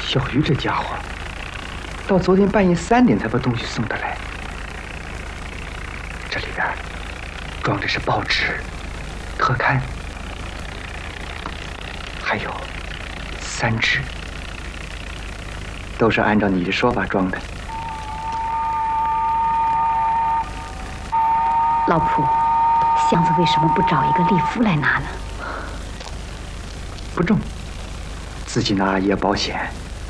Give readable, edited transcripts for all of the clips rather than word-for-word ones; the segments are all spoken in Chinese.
小鱼这家伙，到昨天半夜3点才把东西送得来。这里边装的是报纸、特刊，还有3只，都是按照你的说法装的。 老仆，箱子为什么不找一个力夫来拿呢？ 不重，自己拿也保险。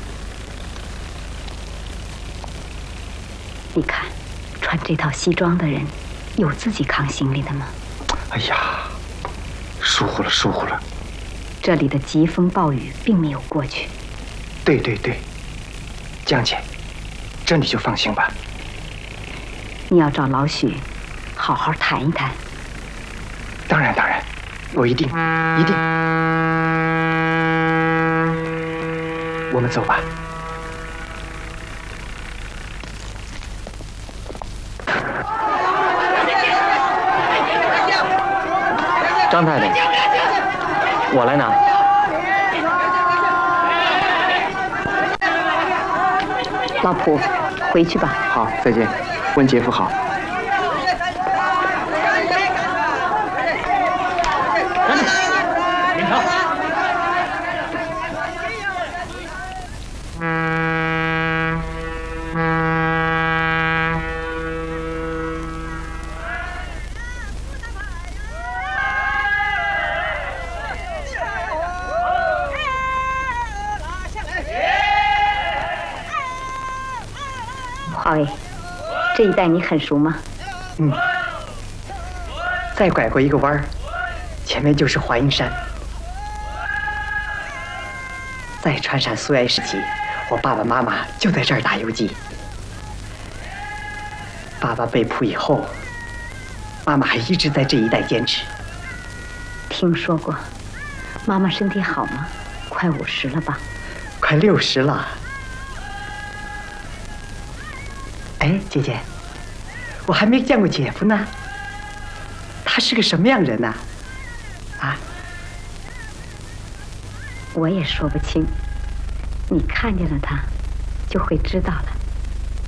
你看，穿这套西装的人，有自己扛行李的吗？ 哎呀，疏忽了，疏忽了。 这里的疾风暴雨并没有过去。 对，江姐，这你就放心吧。 你要找老许，好好谈一谈。 当然，我一定。我们走吧。 张太太，我来拿。 老仆，回去吧。 好，再见。温姐夫好。 领条。 华为，这一带你很熟吗？ 再拐过一个弯儿，前面就是华阴山。在川陕苏维埃时期，我爸爸妈妈就在这儿打游击。爸爸被捕以后，妈妈还一直在这一带坚持。 听说过。妈妈身体好吗？快50了吧？ 快60了。哎，姐姐，我还没见过姐夫呢。他是个什么样人呢？啊？ 我也说不清，你看见了他，就会知道了。